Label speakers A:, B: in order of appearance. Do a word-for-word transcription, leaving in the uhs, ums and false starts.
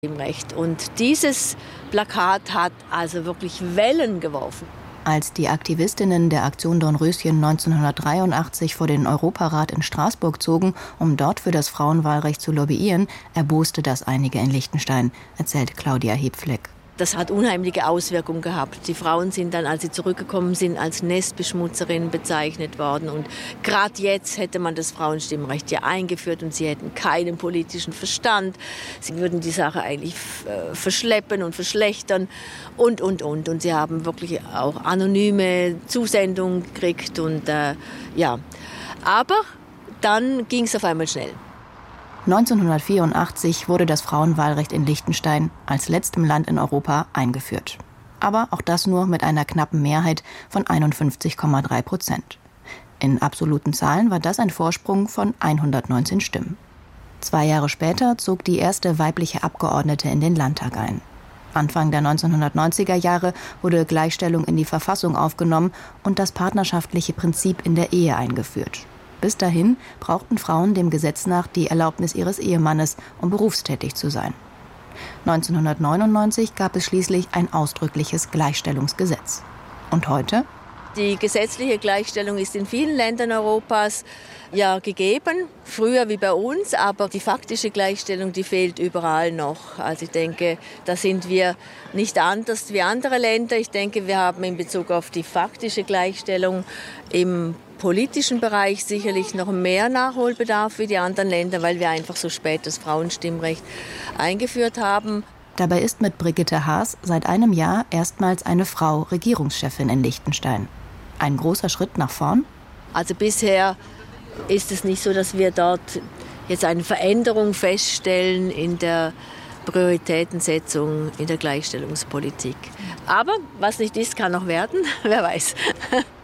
A: Recht. Und dieses Plakat hat also wirklich Wellen geworfen.
B: Als die Aktivistinnen der Aktion Dornröschen neunzehnhundertdreiundachtzig vor den Europarat in Straßburg zogen, um dort für das Frauenwahlrecht zu lobbyieren, erboste das einige in Liechtenstein, erzählt Claudia Hebfleck.
A: Das hat unheimliche Auswirkungen gehabt. Die Frauen sind dann, als sie zurückgekommen sind, als Nestbeschmutzerinnen bezeichnet worden. Und gerade jetzt hätte man das Frauenstimmrecht ja eingeführt und sie hätten keinen politischen Verstand. Sie würden die Sache eigentlich äh, verschleppen und verschlechtern und, und, und. Und sie haben wirklich auch anonyme Zusendungen gekriegt. Und, äh, ja. Aber dann ging es auf einmal schnell.
B: neunzehnhundertvierundachtzig wurde das Frauenwahlrecht in Liechtenstein als letztem Land in Europa eingeführt. Aber auch das nur mit einer knappen Mehrheit von einundfünfzig Komma drei Prozent. In absoluten Zahlen war das ein Vorsprung von hundertneunzehn Stimmen. Zwei Jahre später zog die erste weibliche Abgeordnete in den Landtag ein. Anfang der neunzehnhundertneunziger Jahre wurde Gleichstellung in die Verfassung aufgenommen und das partnerschaftliche Prinzip in der Ehe eingeführt. Bis dahin brauchten Frauen dem Gesetz nach die Erlaubnis ihres Ehemannes, um berufstätig zu sein. neunzehnhundertneunundneunzig gab es schließlich ein ausdrückliches Gleichstellungsgesetz. Und heute?
A: Die gesetzliche Gleichstellung ist in vielen Ländern Europas ja gegeben, früher wie bei uns, aber die faktische Gleichstellung, die fehlt überall noch. Also ich denke, da sind wir nicht anders wie andere Länder. Ich denke, wir haben in Bezug auf die faktische Gleichstellung im politischen Bereich sicherlich noch mehr Nachholbedarf wie die anderen Länder, weil wir einfach so spät das Frauenstimmrecht eingeführt haben.
B: Dabei ist mit Brigitte Haas seit einem Jahr erstmals eine Frau Regierungschefin in Liechtenstein. Ein großer Schritt nach vorn?
A: Also bisher ist es nicht so, dass wir dort jetzt eine Veränderung feststellen in der Prioritätensetzung in der Gleichstellungspolitik. Aber was nicht ist, kann noch werden, wer weiß.